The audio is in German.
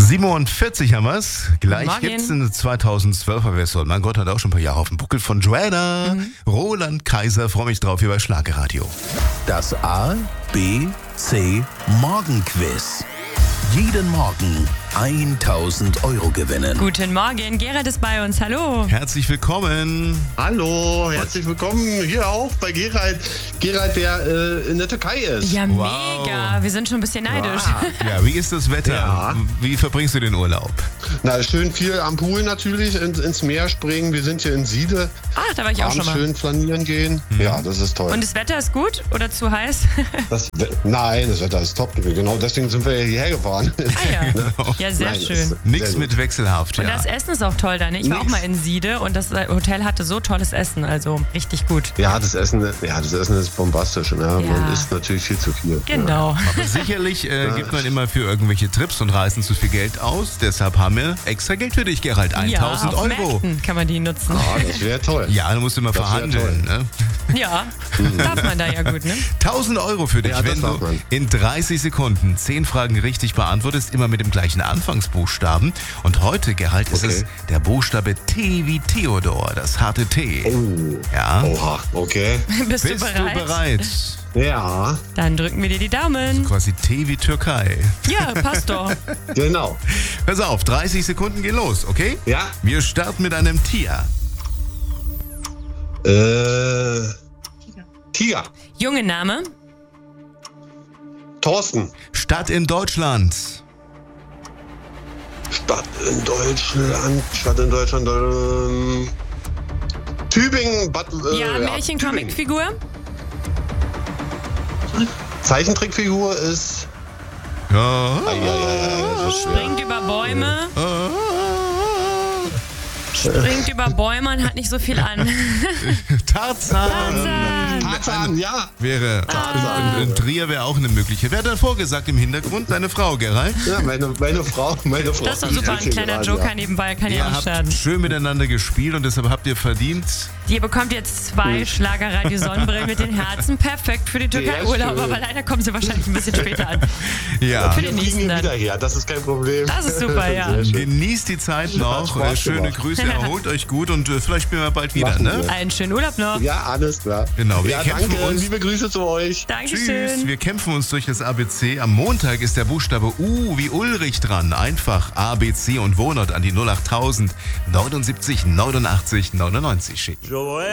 7:40 haben wir's. Gleich Morgen. gibt's eine 2012er Version. Mein Gott, hat auch schon ein paar Jahre auf dem Buckel von Joanna. Roland Kaiser, freue mich drauf hier bei Schlagerradio. Das A, B, C Morgenquiz. Jeden Morgen 1.000 Euro gewinnen. Guten Morgen, Gerald ist bei uns. Hallo. Herzlich willkommen. Hallo, herzlich willkommen hier auch bei Gerald. Gerald, der in der Türkei ist. Ja, Wow. mega. Wir sind schon ein bisschen neidisch. Ja, wie ist das Wetter? Ja. Wie verbringst du den Urlaub? Na, schön viel am Pool natürlich, ins Meer springen. Wir sind hier in Siede. Ach, da war ich auch schon Abends mal. schön flanieren gehen. Ja, das ist toll. Und das Wetter ist gut oder zu heiß? Nein, das Wetter ist top. Genau deswegen sind wir hierher gefahren. Ah ja. Ja, sehr Nein, schön. ist Nix sehr mit gut. wechselhaft, Und ja. das Essen ist auch toll da, ne? Ich war auch Nix. mal in Siede und das Hotel hatte so tolles Essen, also richtig gut. Ja, das Essen ist bombastisch. Ne? Ja. Man isst natürlich viel zu viel. Genau. Aber sicherlich gibt man immer für irgendwelche Trips und Reisen zu viel Geld aus. Deshalb haben wir extra Geld für dich, Gerald. 1.000 Ja, auf Euro. Märkten kann man die nutzen. Ja, das wäre toll. Ja, du musst immer Das wär verhandeln. Ne? Ja, darf man da ja gut, ne? 1.000 Euro für dich, Ja, das wenn darf du man. in 30 Sekunden 10 Fragen richtig beantwortest, immer mit dem gleichen Anfangsbuchstaben. Und heute, Gerald, ist Okay. es der Buchstabe T wie Theodor, das harte T. Oh. Ja. Oha, okay. Bist Bist du bereit? Ja, Dann drücken wir dir die Daumen. Quasi T wie Türkei. Ja, passt doch. genau. Pass auf, 30 Sekunden gehen los, okay? Ja. Wir starten mit einem Tier. Tiger. Junge Name. Thorsten. Stadt in Deutschland. Stadt in Deutschland. Tübingen. Ja, Märchen-Comic-Figur. Zeichentrickfigur ist. Ja. Das ist schwer. Springt über Bäume. Springt über Bäume und hat nicht so viel an. Tarzan. Tarzan, ja. Wäre. Ein Trier wäre auch eine Möglichkeit. Wer hat denn vorgesagt im Hintergrund? Deine Frau, Gerald? Ja, meine Frau. Das ist doch super, ein kleiner Joker nebenbei, kann ja Ihr auch nicht habt schaden. schön miteinander gespielt und deshalb habt ihr verdient. Ihr bekommt jetzt 2 Schlagerradio-Sonnenbrillen mit den Herzen. Perfekt für die Türkei-Urlaub, schön. aber leider kommen sie wahrscheinlich ein bisschen später an. Ja. Für Wir den fliegen nächsten hier dann. wieder her, das ist kein Problem. Das ist super, ja. Sehr schön. Genießt die Zeit noch. Spaß Schöne gemacht. Grüße, erholt euch gut und vielleicht spielen wir bald wieder, Machen ne? wir. Einen schönen Urlaub noch. Ja, alles klar. Genau, wir Ja, kämpfen danke. uns. Liebe Grüße zu euch. Tschüss, Dankeschön. wir kämpfen uns durch das ABC. Am Montag ist der Buchstabe U wie Ulrich dran. Einfach ABC und Wohnort an die 08000 79 89 99 schicken.